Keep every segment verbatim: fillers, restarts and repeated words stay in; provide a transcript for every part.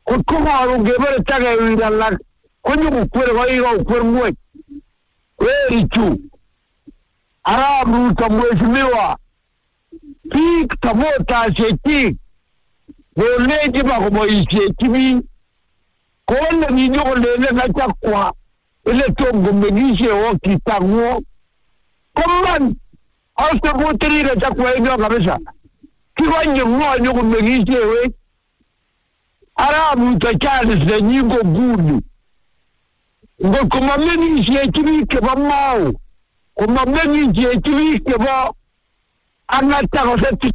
Kukumaru gebere tage wilala kunyu kukwere kwa hiyo ukwere mwe weri chu arabu tamweshimiwa pik tamota sheki boleji bakomo isheki kone ninyo kolele nacha kwa ile tongo megishe o kitango koman hasta butiri nacha kwa hiyo kabisa kiwanye mwa nyoko megishe we arabu tachali se nyingo gudu ngo kuma megishe kibike ba mau kuma megishe kibike ba anata koseti.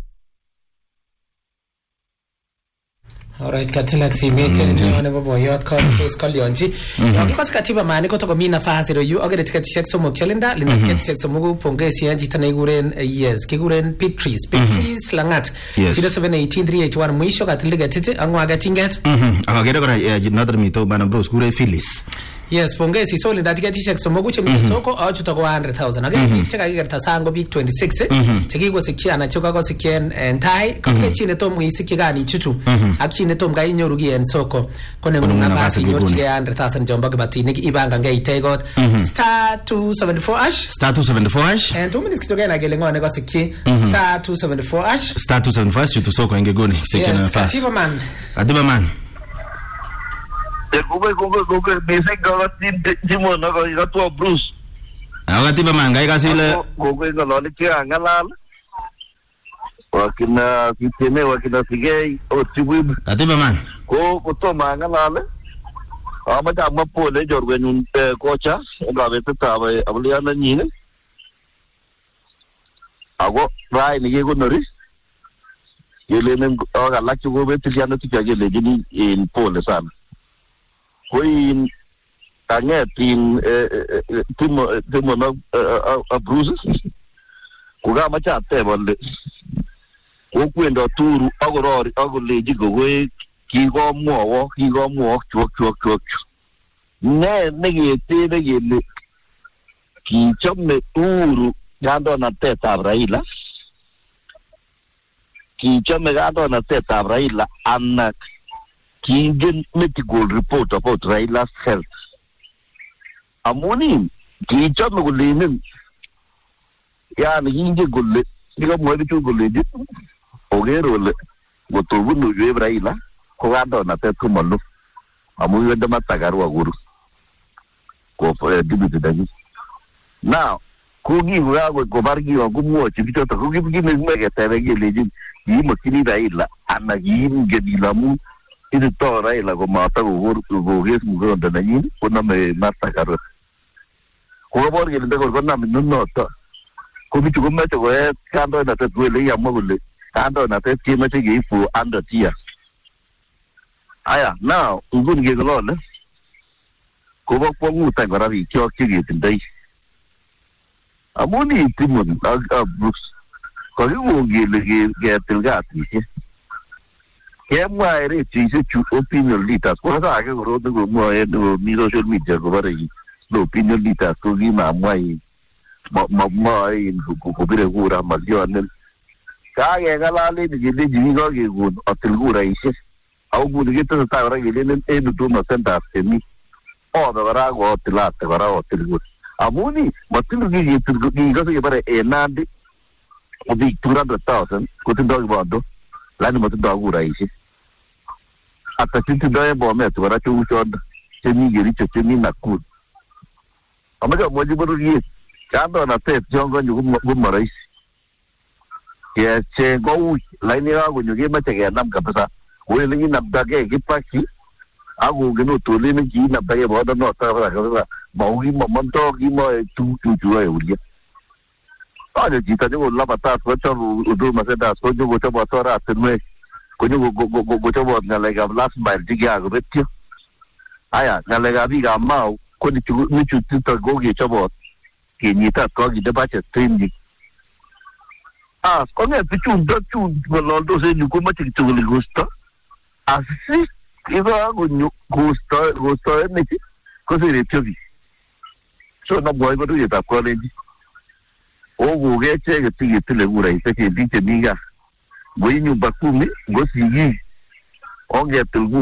Alright, katilak simete njone babo yot ko tos kalyonji. Yoki ko katiba mane ko to ko mina fasi ro yu ogere tiket sek somo chalenda lina tiket sek somo pongesi yanji tana guren yes kiguren Pitris Pitris langat zero seven one eight three eight one mwisho katiliga tete angwa gatinget. Mhm. Akagere kora another mito bana bros gure Phyllis. Yes, pongesi so linda tiket sek somo guche mi soko au chuta ko one hundred thousand. Again cheka gigerta sango big twenty-six. Cheki go sikia na choka go sikien entai kakle chine to mu isikiga ni chutu. Akchine tom ga inyorugi en soko kone nguna basi nyortige one hundred thousand jomba gabati niki ibanga ngai tegot star two seventy-four ash star two seventy-four ash and two minutes kitoga na gele ngone go sikki star two seventy-four ash star two seventy-four ash chutu soko ingegoni sekena fast Katiba man Katiba man Kube kube kube basic gawati jimo na ko ito Bruce. Katiba man gai kasile kube ko loli kia ngalal. Wakina kitene wakina sige o tibu. Katiba man. Ko ko to ngalal. Ama ta mapole jorwe nun kocha ngabe ta ba abliana nyine. Ago rai ni ko nori. Yele nem aga lakcho go betiliana tikage lejini in pole sana. Koi tanya tim tim tim na a bruises kuga macha te bonde ko kwendo turu agorori agoleji go we ki go mowo ki go mowo chok chok chok ne ne te ne yele ki chomme turu gando na te tabraila ki chomme gando na te tabraila anak Kingen medical report about Raila's health. Amoni, Kicha Mugulin, Yan Yinji Gullet, Niga Modichu Gullet, Ogero, what to win with Raila, Corando, Natekumalo, Amu the Matagaru Guru. Go for a debut. Now, Kugi Rago Gobargi or good watch, if you talk to give me mega Teregi legend, Yimakini Raila, and a Yin Gedilamu. Itu to Raila ko mata ko ko ges mo do na yin ko na me mata karo ko bor ge de ko na me no to ko bi ko me to e kando na te duele ya mo le kando na te ti me te ge fu ando tia aya now ngun ge lo le ko ba ko mu ta gora bi kyo ki ge tindai amoni timon a bruks ko ge ge ge ge tilgati Kemwa ere chise chu opinion litas ko sa ke ro de go mo e no mi social media go bare no opinion litas ko gi ma mai ma ma mai ko ko bire gura ma yo anen ka ge gala le de de ji go ge go atil gura ise au gu de to ta ra ge le e du ma senta semi o da ra go tila te ra o til gu amuni matil gi ge til gu gi go bare e nandi o di two hundred thousand ko tin do go do la ni mo to gura ise ata tinti doye bome tu bara chu chod cheni geri cheni nakut amaga moji boru ye kando na te jongo nyu gu marais ye che go lai ni ga gu nyu ge ma che ge nam ka pasa we le ni nab da ge gi pa ki agu ge no to le ni gi nab da ge bo da no ta ra ga ba u gi mo mon to gi mo tu tu tu e u ye ade ji ta jo la pata ko cho u do ma se da so jo go to ba to ra te me Konya go go go go go na lega last mile diga go betio aya na lega biga mau ko ni chu ni chu ta go ge chabo ke ni ta ko gi de ba che trendi ah ko ne pichu do chu lo do se ni ko ma ti chu le gusto asi iba go ni gusto gusto ne ko se re tiobi so na boy go do ta ko le di o go ge che ge ti ge le gura ise ke di che niga Goi nyumba kumi, gosi yi, onge tulgu.